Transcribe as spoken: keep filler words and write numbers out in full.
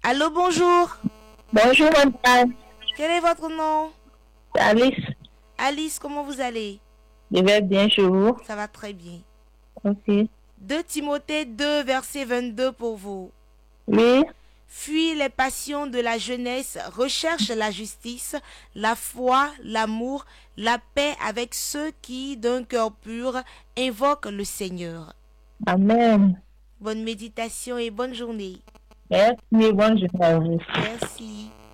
Allô, bonjour. Bonjour, madame. Quel est votre nom? C'est Alice. Alice, comment vous allez? Je vais bien chez vous. Ça va très bien. Ok. deux Timothée deux, verset vingt-deux pour vous. Oui. Fuis les passions de la jeunesse, recherche la justice, la foi, l'amour, la paix avec ceux qui, d'un cœur pur, invoquent le Seigneur. Amen. Bonne méditation et bonne journée. Merci. Bonne journée à vous. Merci.